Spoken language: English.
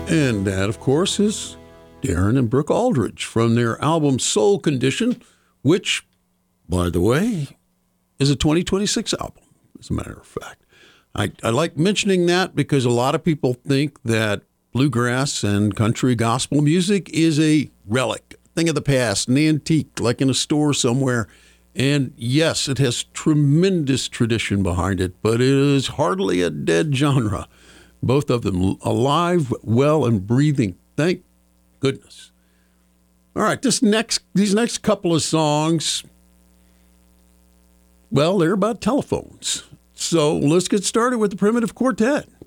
And that, of course, is Darren and Brooke Aldridge from their album Soul Condition, which, by the way, is a 2026 album, as a matter of fact. I like mentioning that because a lot of people think that bluegrass and country gospel music is a relic, thing of the past, an antique, like in a store somewhere. And yes, it has tremendous tradition behind it, but it is hardly a dead genre. Both of them alive, well, and breathing. Thank goodness. All right, these next couple of songs, well, they're about telephones. So let's get started with the Primitive Quartet.